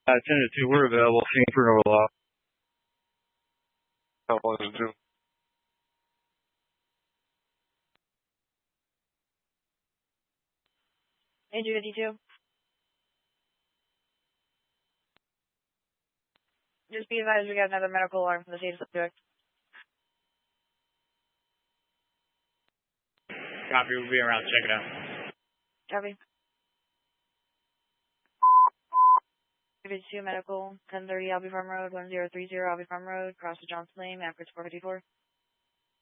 10 to 2, we're available. Seeing for an overlaw. How long is it due? Andrew 52. Just be advised we got another medical alarm from the state subject. Copy, we'll be around. Check it out. Copy. 52 medical, 1030 Albee Farm Road, 1030 Albee Farm Road, cross to Johnson Lane, Acres 454.